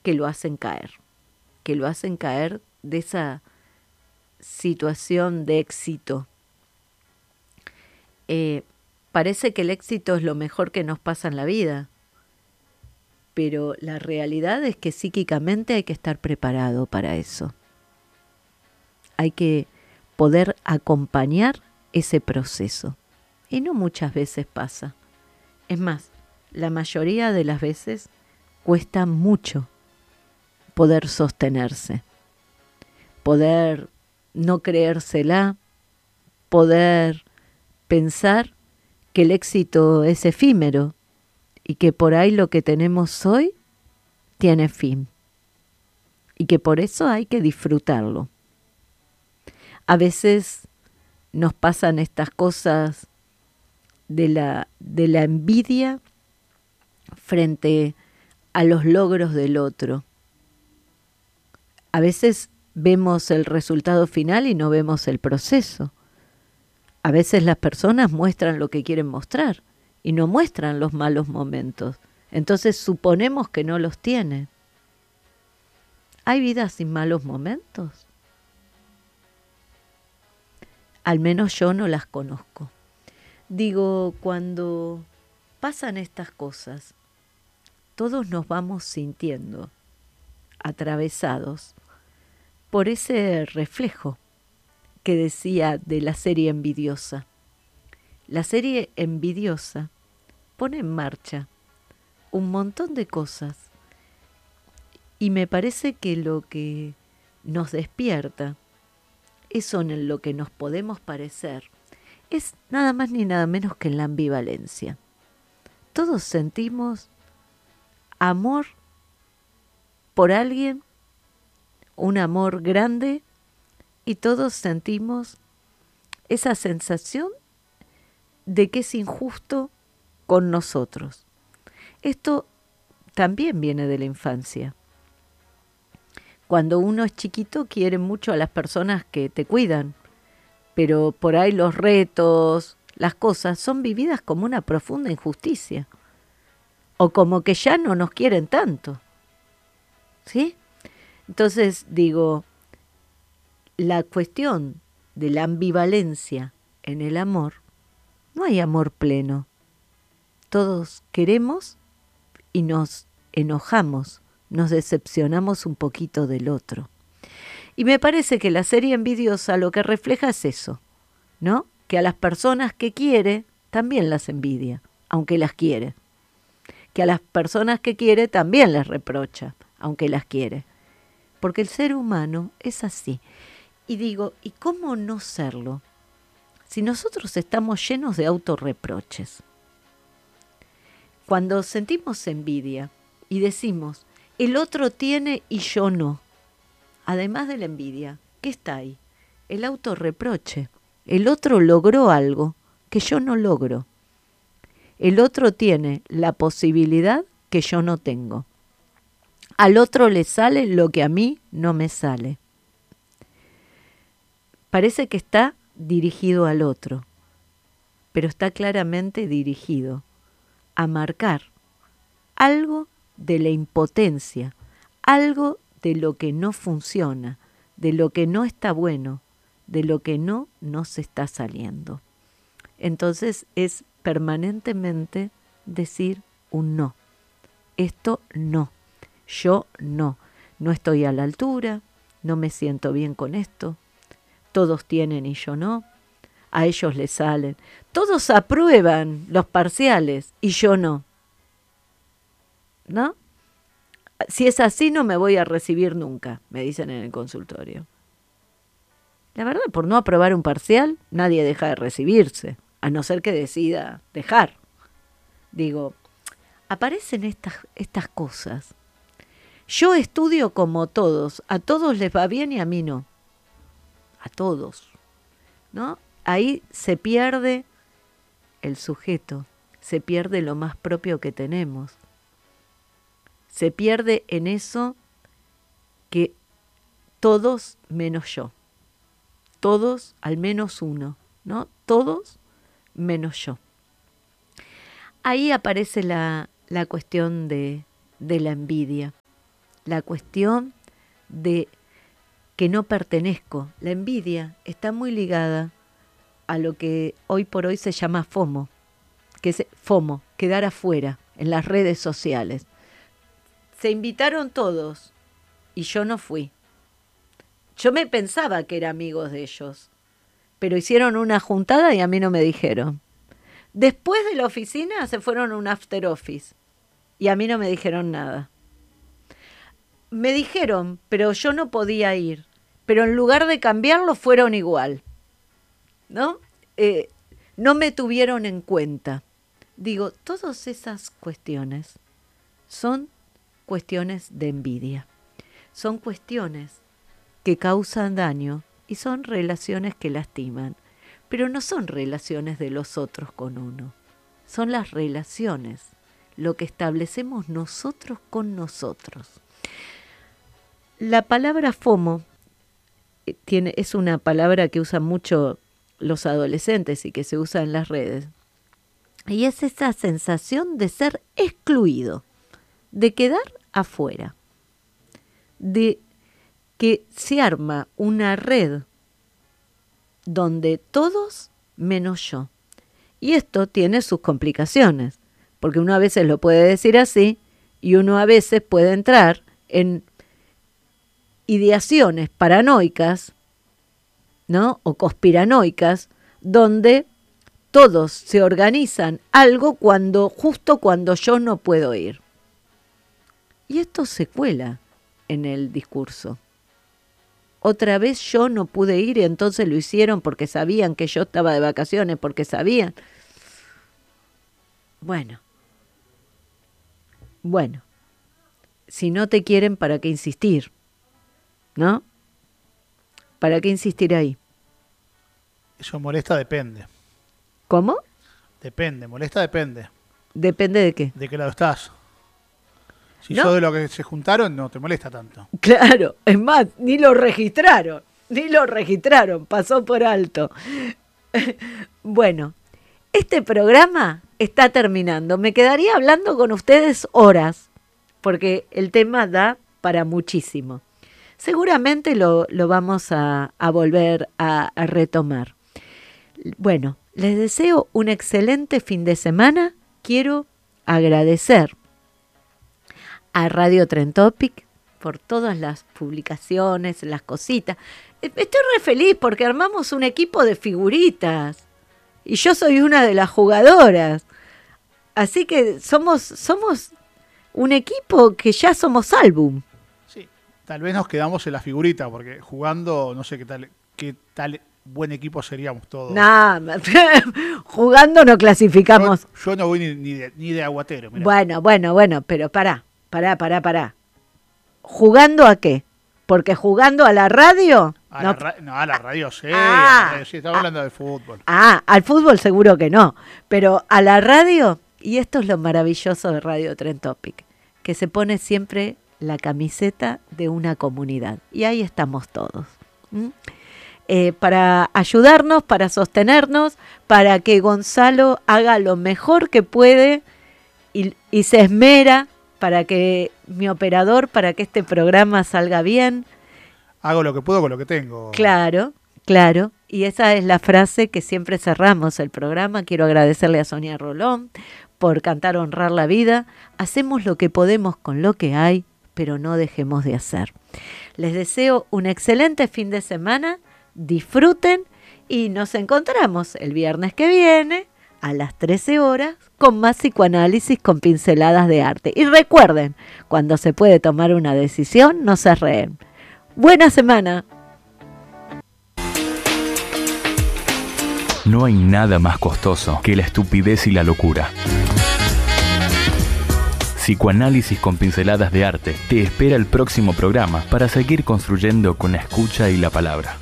que lo hacen caer de esa situación de éxito. Parece que el éxito es lo mejor que nos pasa en la vida, pero la realidad es que psíquicamente hay que estar preparado para eso. Hay que poder acompañar ese proceso. Y no muchas veces pasa. Es más, la mayoría de las veces cuesta mucho poder sostenerse, poder no creérsela, poder pensar que el éxito es efímero y que por ahí lo que tenemos hoy tiene fin y que por eso hay que disfrutarlo. A veces nos pasan estas cosas de la envidia frente a los logros del otro. A veces vemos el resultado final y no vemos el proceso. A veces las personas muestran lo que quieren mostrar y no muestran los malos momentos. Entonces suponemos que no los tienen. ¿Hay vidas sin malos momentos? Al menos yo no las conozco. Digo, cuando pasan estas cosas, todos nos vamos sintiendo atravesados por ese reflejo que decía de la serie envidiosa. La serie envidiosa pone en marcha un montón de cosas y me parece que lo que nos despierta, eso en lo que nos podemos parecer, es nada más ni nada menos que en la ambivalencia. Todos sentimos amor por alguien, un amor grande, y todos sentimos esa sensación de que es injusto con nosotros. Esto también viene de la infancia. Cuando uno es chiquito quiere mucho a las personas que te cuidan, pero por ahí los retos, las cosas son vividas como una profunda injusticia o como que ya no nos quieren tanto, ¿sí? Entonces digo, la cuestión de la ambivalencia en el amor, no hay amor pleno. Todos queremos y nos enojamos, nos decepcionamos un poquito del otro. Y me parece que la serie envidiosa lo que refleja es eso, ¿no? Que a las personas que quiere también las envidia, aunque las quiere. Que a las personas que quiere también les reprocha, aunque las quiere. Porque el ser humano es así. Y digo, ¿y cómo no serlo? Si nosotros estamos llenos de autorreproches. Cuando sentimos envidia y decimos, el otro tiene y yo no, además de la envidia, ¿qué está ahí? El autorreproche. El otro logró algo que yo no logro. El otro tiene la posibilidad que yo no tengo. Al otro le sale lo que a mí no me sale. Parece que está dirigido al otro, pero está claramente dirigido a marcar algo de la impotencia, algo de lo que no funciona, de lo que no está bueno, de lo que no nos está saliendo. Entonces es permanentemente decir un no. Esto no, yo no estoy a la altura, no me siento bien con esto, todos tienen y yo no, a ellos les salen, todos aprueban los parciales y yo no, ¿no? Si es así no me voy a recibir nunca, me dicen en el consultorio. La verdad, por no aprobar un parcial, nadie deja de recibirse, a no ser que decida dejar. Digo, aparecen estas cosas. Yo estudio como todos, a todos les va bien y a mí no. A todos, ¿no? Ahí se pierde el sujeto, se pierde lo más propio que tenemos. Se pierde en eso que todos menos yo. Todos, al menos uno, ¿no? Todos menos yo. Ahí aparece la cuestión de la envidia. la cuestión de que no pertenezco. La envidia está muy ligada a lo que hoy por hoy se llama FOMO, que es FOMO, quedar afuera en las redes sociales. Se invitaron todos y yo no fui. Yo me pensaba que era amigos de ellos, pero hicieron una juntada y a mí no me dijeron. Después de la oficina se fueron a un after office y a mí no me dijeron nada. Me dijeron, pero yo no podía ir, pero en lugar de cambiarlo fueron igual, ¿no? No me tuvieron en cuenta. Digo, todas esas cuestiones son cuestiones de envidia, son cuestiones que causan daño y son relaciones que lastiman, pero no son relaciones de los otros con uno, son las relaciones, lo que establecemos nosotros con nosotros. La palabra FOMO es una palabra que usan mucho los adolescentes y que se usa en las redes. Y es esa sensación de ser excluido, de quedar afuera, de que se arma una red donde todos menos yo. Y esto tiene sus complicaciones, porque uno a veces lo puede decir así y uno a veces puede entrar en ideaciones paranoicas, ¿no? O conspiranoicas, donde todos se organizan algo justo cuando yo no puedo ir. Y esto se cuela en el discurso. Otra vez yo no pude ir y entonces lo hicieron porque sabían que yo estaba de vacaciones, porque sabían. Bueno, si no te quieren, ¿para qué insistir? ¿No? ¿Para qué insistir ahí? Eso molesta, depende. ¿Cómo? Depende, molesta, depende. ¿Depende de qué? ¿De qué lado estás? Si ¿No? sos de los que se juntaron, no te molesta tanto. Claro, es más, ni lo registraron, pasó por alto. Bueno, este programa está terminando. Me quedaría hablando con ustedes horas, porque el tema da para muchísimo. Seguramente lo vamos a volver a retomar. Bueno, les deseo un excelente fin de semana. Quiero agradecer a Radio Trend Topic por todas las publicaciones, las cositas. Estoy re feliz porque armamos un equipo de figuritas y yo soy una de las jugadoras. Así que somos un equipo que ya somos álbum. Sí, tal vez nos quedamos en la figurita porque jugando, no sé qué tal buen equipo seríamos todos. Nah, jugando no clasificamos. Yo no voy ni de aguatero. Mirá. Bueno, pero pará. ¿Jugando a qué? Porque jugando a la radio... A la radio sí, estamos hablando de fútbol. Al fútbol seguro que no, pero a la radio, y esto es lo maravilloso de Radio Trend Topic, que se pone siempre la camiseta de una comunidad, y ahí estamos todos. Para ayudarnos, para sostenernos, para que Gonzalo haga lo mejor que puede y se esmera para que mi operador, para que este programa salga bien. Hago lo que puedo con lo que tengo. Claro. Y esa es la frase que siempre cerramos el programa. Quiero agradecerle a Sonia Rolón por cantar Honrar la Vida. Hacemos lo que podemos con lo que hay, pero no dejemos de hacer. Les deseo un excelente fin de semana. Disfruten y nos encontramos el viernes que viene a las 13 horas con más psicoanálisis con pinceladas de arte. Y recuerden, cuando se puede tomar una decisión, no se reen. Buena semana. No hay nada más costoso que la estupidez y la locura. Psicoanálisis con pinceladas de arte te espera el próximo programa para seguir construyendo con la escucha y la palabra.